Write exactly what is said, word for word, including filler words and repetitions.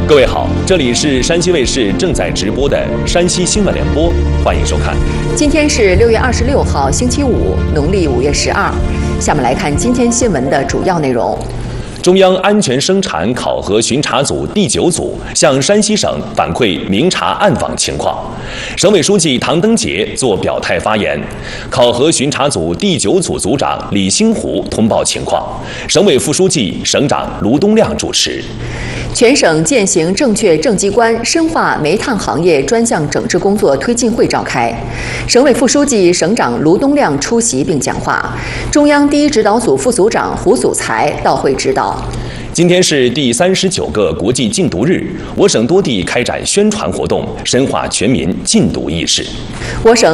各位好，这里是山西卫视正在直播的山西新闻联播，欢迎收看。 今天是六月二十六号，星期五，农历五月十二。下面来看今天新闻的主要内容。 中央安全生产考核巡查组第九组向山西省反馈明察暗访情况，省委书记唐登杰作表态发言，考核巡查组第九组组长李兴虎通报情况，省委副书记、省长卢东亮主持。 全省践行正确政绩观深化煤炭行业专项整治工作推进会召开，省委副书记、省长卢东亮出席并讲话，中央第一指导组副组长胡祖才到会指导。 今天是第三十九个国际禁毒日，我省多地开展宣传活动，深化全民禁毒意识。 我省